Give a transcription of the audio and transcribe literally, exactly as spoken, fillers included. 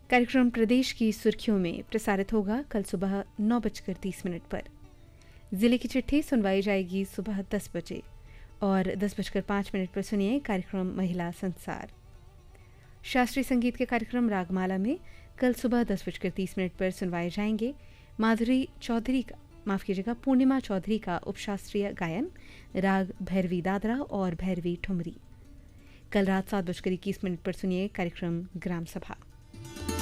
कार्यक्रम प्रदेश की सुर्खियों में प्रसारित होगा कल सुबह नौ बजकर तीस मिनट पर। जिले की चिट्ठी सुनवाई जाएगी सुबह दस बजे और दस बजकर पाँच मिनट पर सुनिए कार्यक्रम महिला संसार। शास्त्रीय संगीत के कार्यक्रम रागमाला में कल सुबह दस बजकर तीस मिनट पर सुनवाए जाएंगे माधुरी चौधरी का माफ कीजिएगा पूर्णिमा चौधरी का उपशास्त्रीय गायन राग भैरवी दादरा और भैरवी ठुमरी। कल रात सात बजकर इक्कीस मिनट पर सुनिए कार्यक्रम ग्राम सभा।